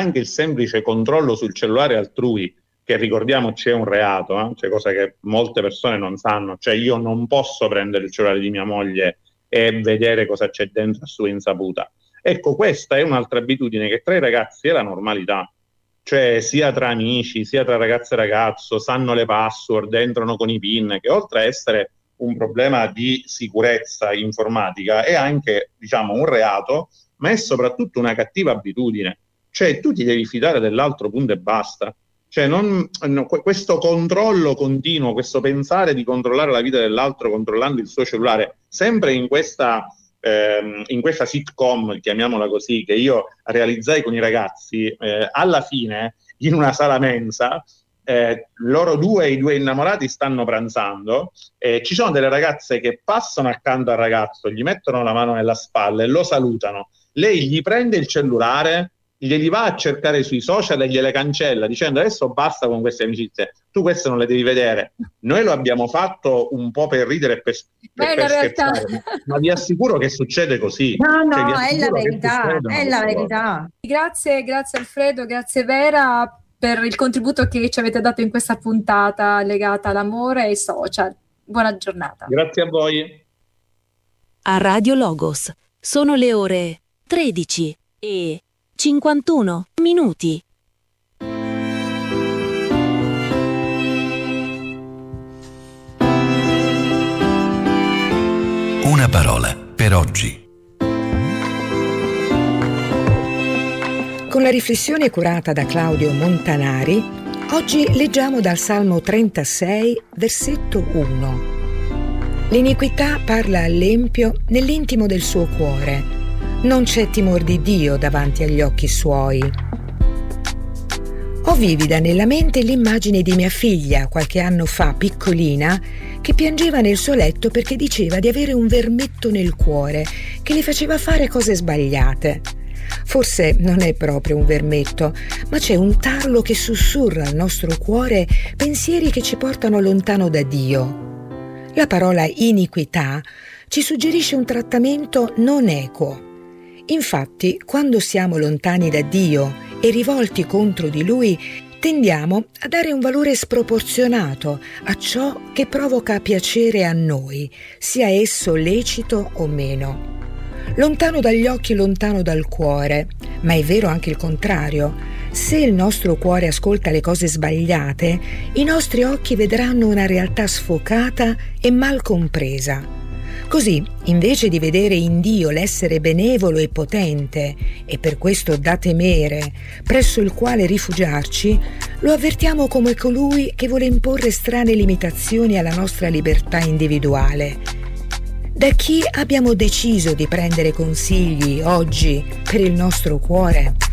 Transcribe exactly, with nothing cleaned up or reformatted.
anche il semplice controllo sul cellulare altrui, che ricordiamoci è un reato, eh? Cioè cosa che molte persone non sanno, cioè io non posso prendere il cellulare di mia moglie e vedere cosa c'è dentro a sua insaputa. Ecco, questa è un'altra abitudine che tra i ragazzi è la normalità, cioè sia tra amici, sia tra ragazzo e ragazzo, sanno le password, entrano con i PIN, che oltre a essere un problema di sicurezza informatica è anche, diciamo, un reato, ma è soprattutto una cattiva abitudine. Cioè tu ti devi fidare dell'altro, punto e basta. Cioè non, no, questo controllo continuo, questo pensare di controllare la vita dell'altro controllando il suo cellulare, sempre in questa, ehm, in questa sitcom, chiamiamola così, che io realizzai con i ragazzi, eh, alla fine, in una sala mensa, eh, loro due, i due innamorati, stanno pranzando, e ci sono delle ragazze che passano accanto al ragazzo, gli mettono la mano nella spalla e lo salutano. Lei gli prende il cellulare, glieli va a cercare sui social e gliele cancella dicendo adesso basta con queste amicizie, tu queste non le devi vedere. Noi lo abbiamo fatto un po' per ridere e per, Beh, per scherzare, realtà... ma vi assicuro che succede così. No, no, cioè, è la verità, è la verità. Grazie, grazie Alfredo, grazie Vera per il contributo che ci avete dato in questa puntata legata all'amore e ai social. Buona giornata. Grazie a voi. A Radio Logos sono le ore tredici e cinquantuno minuti. Una parola per oggi. Con la riflessione curata da Claudio Montanari, oggi leggiamo dal Salmo trentasei, versetto uno. L'iniquità parla all'empio nell'intimo del suo cuore. Non c'è timor di Dio davanti agli occhi suoi. Ho vivida nella mente l'immagine di mia figlia, qualche anno fa, piccolina, che piangeva nel suo letto perché diceva di avere un vermetto nel cuore che le faceva fare cose sbagliate. Forse non è proprio un vermetto, ma c'è un tarlo che sussurra al nostro cuore pensieri che ci portano lontano da Dio. La parola iniquità ci suggerisce un trattamento non equo. Infatti, quando siamo lontani da Dio e rivolti contro di Lui, tendiamo a dare un valore sproporzionato a ciò che provoca piacere a noi, sia esso lecito o meno. Lontano dagli occhi, lontano dal cuore, ma è vero anche il contrario. Se il nostro cuore ascolta le cose sbagliate, i nostri occhi vedranno una realtà sfocata e mal compresa. Così, invece di vedere in Dio l'essere benevolo e potente, e per questo da temere, presso il quale rifugiarci, lo avvertiamo come colui che vuole imporre strane limitazioni alla nostra libertà individuale. Da chi abbiamo deciso di prendere consigli oggi per il nostro cuore?